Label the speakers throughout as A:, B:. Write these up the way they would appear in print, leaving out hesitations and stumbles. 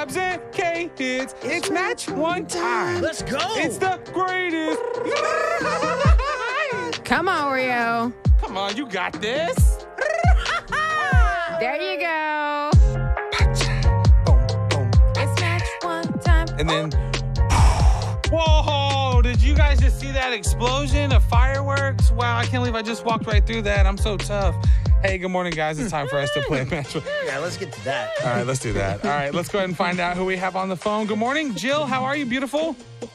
A: and K-Hits. It's match one time.
B: Let's go.
A: It's the greatest.
C: Come on, Oreo.
A: Come on, you got this.
C: There you go.
A: Boom, boom.
C: It's match one time.
A: And then, whoa, did you guys just see that explosion of fireworks? Wow, I can't believe I just walked right through that. I'm so tough. Hey, good morning, guys. It's time for us to play match one.
B: Yeah, let's get to that.
A: All right, let's do that. All right, let's go ahead and find out who we have on the phone. Good morning, Jill. How are you, beautiful?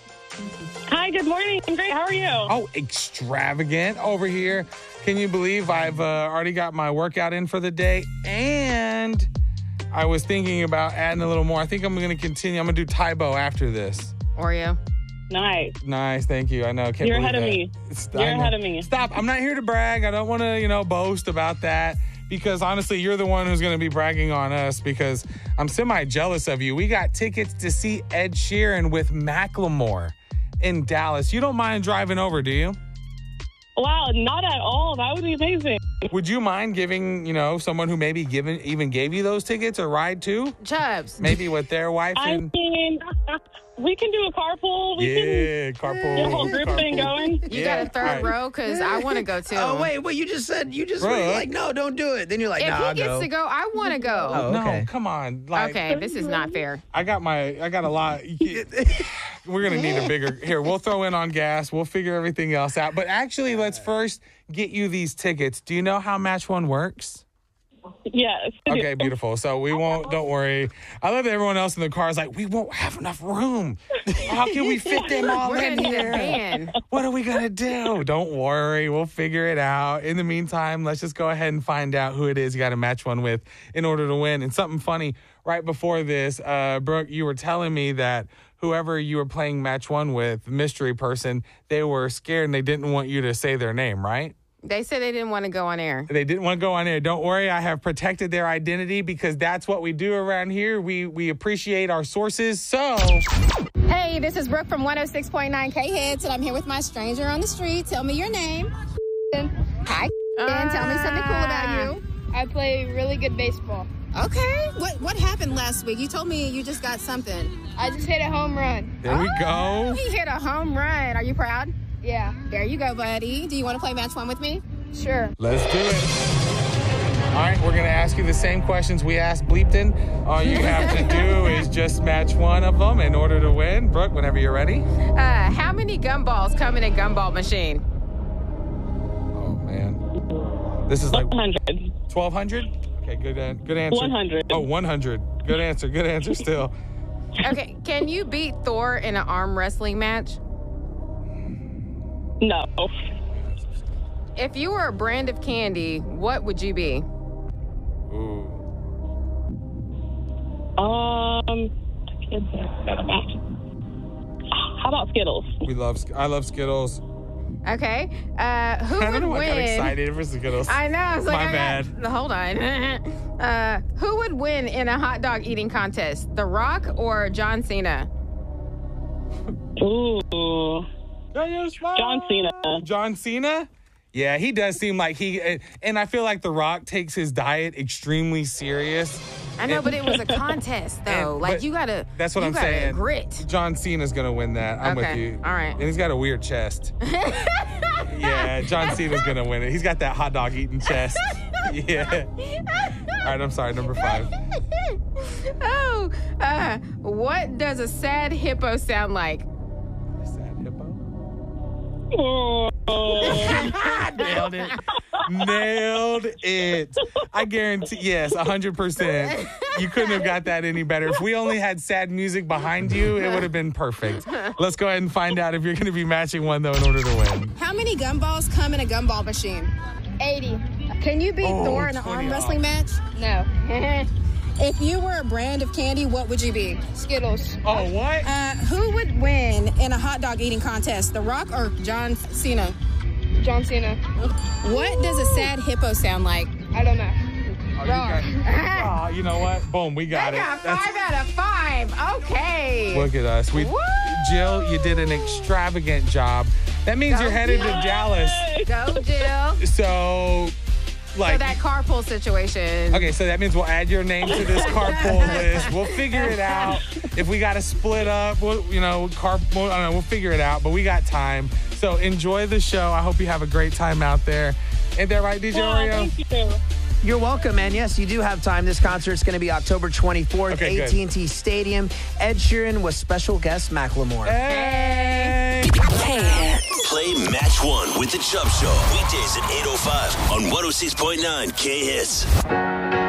D: Hi, good morning. I'm great. How are you?
A: Oh, extravagant over here. Can you believe I've already got my workout in for the day? And I was thinking about adding a little more. I think I'm going to continue. I'm going to do Taibo after this.
C: Oreo.
D: Nice.
A: Nice. Thank you. I know. Can't
D: You're
A: believe
D: ahead of
A: that.
D: me.
A: I
D: You're
A: know.
D: ahead of me.
A: Stop. I'm not here to brag. I don't want to, boast about that because honestly, you're the one who's going to be bragging on us because I'm semi-jealous of you. We got tickets to see Ed Sheeran with Macklemore in Dallas. You don't mind driving over, do you?
D: Wow, not at all. That would be amazing.
A: Would you mind giving, someone who maybe even gave you those tickets a ride too?
C: Chubbs.
A: Maybe with their wife
D: I
A: and...
D: mean, we can do a carpool. We can
A: carpool.
D: get a whole group thing going.
C: You got a third row? Because I want to go too.
B: Oh, wait, you just were like, no, don't do it. Then you're like,
C: If
B: nah,
C: he
B: I'll
C: gets
B: go.
C: to go, I want to go.
B: Oh, okay.
A: No, come on.
C: Okay, this is not fair.
A: I got a lot. We're going to need a bigger... Here, we'll throw in on gas. We'll figure everything else out. But actually, let's first get you these tickets. Do you know how Match One works?
D: Yes.
A: Okay, beautiful. So we won't, don't worry. I love that everyone else in the car is like, we won't have enough room. How can we fit them all
C: We're
A: in
C: going to need a
A: here?
C: van.
A: What are we going to do? Don't worry. We'll figure it out. In the meantime, let's just go ahead and find out who it is you got to match one with in order to win. And something funny, right before this, Brooke, you were telling me that whoever you were playing match one with, mystery person, they were scared and they didn't want you to say their name, right?
C: They said they didn't want to go on air.
A: They didn't want to go on air. Don't worry, I have protected their identity because that's what we do around here. We appreciate our sources. So,
E: Hey, this is Brooke from 106.9 K-Hits, and I'm here with my stranger on the street. Tell me your name. Hi, and tell me something cool about you.
F: I play really good baseball.
E: Okay, what happened last week? You told me you just got something.
F: I just hit a home run.
A: there we go.
E: He hit a home run. Are you proud?
F: Yeah,
E: There you go, buddy. Do you want to play match one with me?
F: sure.
A: Let's do it. All right, we're going to ask you the same questions we asked Bleepton. All you have to do is just match one of them in order to win. Brooke, whenever you're ready.
C: How many gumballs come in a gumball machine?
A: Oh, man. This is like
D: 100.
A: 1,200? Okay, good answer.
D: 100.
A: Oh, 100. Good answer still.
C: Okay, can you beat Thor in an arm wrestling match?
D: No.
C: If you were a brand of candy, what would you be?
A: Ooh.
D: How about Skittles?
A: I love Skittles.
C: Okay. Who
A: I don't
C: would
A: know why I got
C: win?
A: excited for Skittles.
C: I know. I was like,
A: My bad.
C: Hold on. Who would win in a hot dog eating contest? The Rock or John Cena?
D: Ooh.
A: John
D: John Cena.
A: John Cena? Yeah, he does seem like and I feel like The Rock takes his diet extremely serious.
C: I know, but it was a contest, though.
A: but
C: you gotta.
A: That's what
C: you
A: I'm
C: gotta
A: saying.
C: Grit.
A: John Cena's gonna win that. I'm with
C: Okay,
A: you.
C: all right.
A: And he's got a weird chest. Yeah, John Cena's gonna win it. He's got that hot dog eating chest. Yeah. All right, I'm sorry. Number 5.
C: Oh, what does a sad hippo sound like?
A: Sad hippo.
D: Oh.
A: Nailed it. Nailed it. I guarantee, yes, 100%. You couldn't have got that any better. If we only had sad music behind you, it would have been perfect. Let's go ahead and find out if you're going to be matching one, though, in order to win.
E: How many gumballs come in a gumball machine?
F: 80.
E: Can you beat Thor in an
A: 20
E: arm
A: off.
E: wrestling match?
F: No.
E: If you were a brand of candy, what would you be?
F: Skittles.
A: Oh, what?
E: Who would win in a hot dog eating contest, The Rock or John Cena?
F: John Cena.
E: What does a sad hippo sound like?
F: I don't know.
A: Oh, you know what? Boom, we got
C: I
A: it.
C: got 5 out of 5. Okay.
A: Look at us.
C: Woo!
A: Jill, you did an extravagant job. That means
C: Go
A: you're headed to
C: Jill.
A: Dallas.
C: Go, Jill.
A: So like
C: So that carpool situation.
A: Okay, so that means we'll add your name to this carpool list. We'll figure it out. If we got to split up, we'll figure it out. But we got time. So enjoy the show. I hope you have a great time out there. Ain't that right, DJ Oreo?
D: Thank you.
B: You're welcome, and yes, you do have time. This concert's going to be October 24th,
A: Okay, good.
B: AT&T Stadium. Ed Sheeran with special guest Macklemore.
A: Hey!
G: Play Match 1 with The Chubb Show. Weekdays at 8:05 on 106.9 K-Hits.